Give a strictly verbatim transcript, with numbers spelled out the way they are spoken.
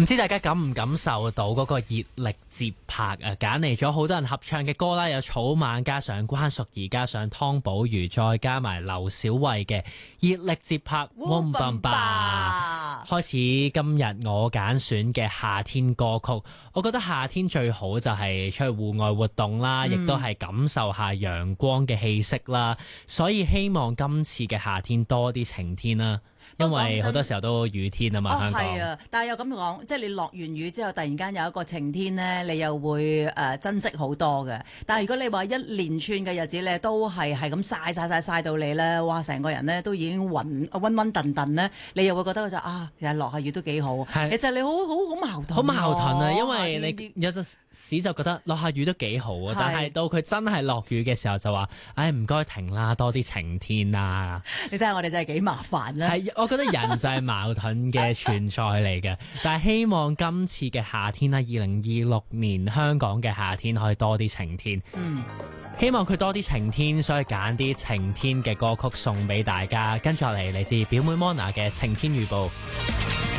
唔知大家感唔感受到嗰個熱力節拍啊？揀嚟咗好多人合唱嘅歌啦，有草蜢加上關淑怡加上湯寶如，再加埋劉小慧嘅熱力節拍。嗡笨吧！開始今日我揀選嘅夏天歌曲，我覺得夏天最好就係出去戶外活動啦，亦都係感受下陽光嘅氣息啦。所以希望今次嘅夏天多啲晴天啦。因為好多時候都雨天啊嘛，香港。 係啊，但係又咁講，即係你落完雨之後，突然間有一個晴天咧，你又會誒、呃、珍惜好多嘅。但係如果你話一連串嘅日子咧，都係係咁曬曬曬曬到你咧，哇！成個人咧都已經暈暈暈頓頓咧，你又會覺得就啊，其實落下雨都幾好。其實你好好好矛盾。好矛盾啊，因為你有陣時就覺得落下雨都幾好啊，但係到佢真係落雨嘅時候就話，唉唔該停啦，多啲晴天啦。 你睇下我哋真係幾麻煩啦。 係，我覺得人就係矛盾嘅存在嚟嘅，但係希望今次嘅夏天啦，二零二六年香港嘅夏天可以多啲晴天。嗯，希望佢多啲晴天，所以揀啲晴天嘅歌曲送俾大家。跟住落嚟嚟自表妹 Mona 嘅晴天預報。